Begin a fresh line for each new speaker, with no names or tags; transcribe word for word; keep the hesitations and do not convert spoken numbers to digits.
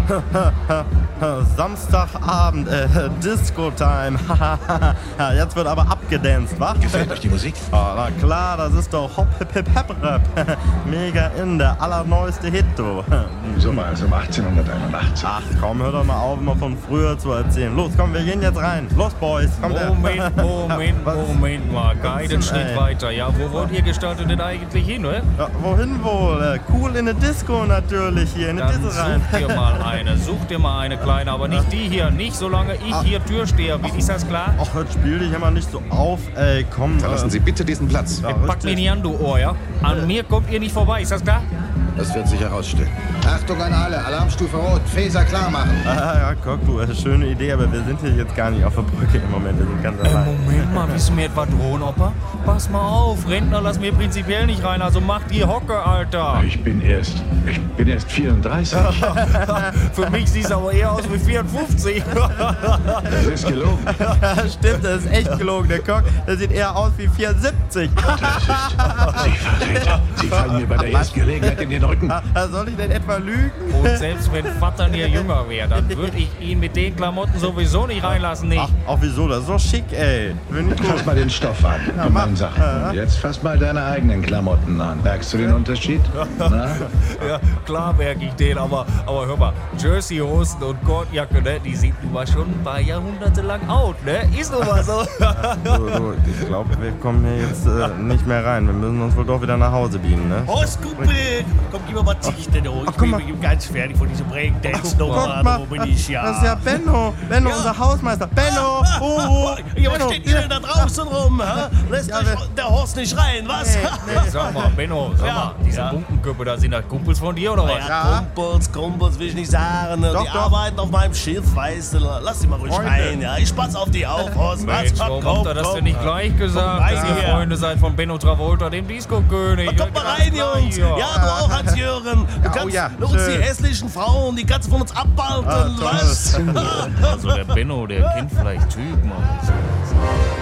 Samstagabend, äh, Disco-Time. Jetzt wird aber abgedanced, wa?
Gefällt euch die Musik?
Oh, na klar, das ist doch Hop Hip Hip Hip Rap. Mega in, der allerneueste Hit, du.
So war es um achtzehnhunderteinundachtzig.
Ach komm, hör doch mal auf, immer von früher zu erzählen. Los, komm, wir gehen jetzt rein. Los, Boys. Komm,
Moment, Moment,
Was?
Moment mal. Keinen
denn,
Schritt
ey?
weiter. Ja, wo wollt ihr gestartet denn eigentlich hin, oder?
Ja, wohin wohl? Äh, Cool in eine Disco natürlich hier, in eine
Dann
Disco rein.
such dir mal eine. Such dir mal eine kleine, aber nicht die hier. Nicht solange ich hier Türsteher bin. Ist das klar?
Ach, jetzt spiel dich immer nicht so auf, ey, komm.
Verlassen
äh,
Sie bitte diesen Platz.
Ja,
Pack mich nicht an, du Ohr, ja? An mir kommt ihr nicht vorbei. Ist das klar?
Das wird sich herausstellen.
Achtung an alle, Alarmstufe Rot, Phaser klar machen.
Ah, ja, guck, du, äh, schöne Idee, aber wir sind hier jetzt gar nicht auf der Brücke im Moment, wir sind ganz
Äh,
allein.
Moment mal, willst du mir etwa drohen, Opa? Pass mal auf, Rentner lass mir prinzipiell nicht rein, also mach die Hocke, Alter.
Ich bin erst, ich bin erst vierunddreißig.
Für mich siehst du aber eher aus wie vierundfünfzig.
Das ist gelogen.
Ja, stimmt, das ist echt gelogen, der Cock, der sieht eher aus wie vierundsiebzig.
Sie Vertreter, Sie fallen mir bei der ersten Gelegenheit in den Rücken.
Ah, Soll ich denn etwa lügen?
Und selbst wenn Vater hier jünger wäre, dann würde ich ihn mit den Klamotten sowieso nicht reinlassen, nicht?
Ach, auch wieso, das ist doch schick, ey. Wenn ich
Fass mal den Stoff an. Gemeinsache. Jetzt fass mal deine eigenen Klamotten an. Merkst du den Unterschied? Na?
Ja, klar merke ich den, aber, aber hör mal, Jersey-Hosen und Kordjacke, ne, die sind nun mal schon ein paar Jahrhunderte lang out, ne? Ist nun mal so.
so, so, ich glaube, wir kommen hier jetzt äh, nicht mehr rein. Wir müssen uns wohl doch wieder nach Hause beamen, ne?
Horst Kumpel, komm, gib mir mal Zichte, du. Ich
guck
bin
mal.
bin ganz fertig von diesem Breakdance-Nummer.
Guck mal,
Wo bin ich, ja?
das ist ja Benno. Benno,
Ja.
unser Hausmeister. Benno, oh,
Ja, was
Benno.
steht ihr denn da draußen rum? hä? Lässt
Ja,
euch
wir-
der Horst nicht rein, was?
Nee, nee.
Sag mal, Benno, sag
Ja.
mal, diese
Ja.
Bunkenköpfe, da sind das Kumpels von dir oder was?
Ja, Kumpels, Kumpels will ich nicht sagen. ne?
Doch,
die
doch.
arbeiten auf meinem Schiff, weißt du. Lass die mal ruhig
Freunde.
rein, ja. Ich spatz auf die auf, Horst.
Mensch,
Was?
warum
Komm,
habt ihr das
komm.
denn nicht gleich gesagt,
Komm rein
dass ihr
hier.
Freunde seid von Benno Travolta, dem Disco-König?
Kommt mal rein, Jungs. Ja, du auch, Hans-Jürgen. Du
oh
kannst
ja,
uns die
schön.
hässlichen Frauen, die kannst du von uns abhalten,
Ah, toll.
was?
Also der Benno, der kennt vielleicht Typen. aber-